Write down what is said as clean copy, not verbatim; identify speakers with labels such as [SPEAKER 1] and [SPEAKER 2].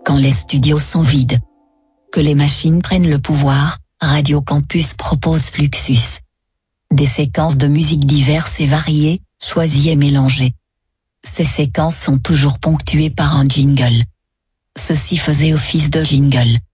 [SPEAKER 1] Quand les studios sont vides, que les machines prennent le pouvoir, Radio Campus propose Fluxus. Des séquences de musique diverses et variées, choisies et mélangées. Ces séquences sont toujours ponctuées par un jingle. Ceci faisait office de jingle.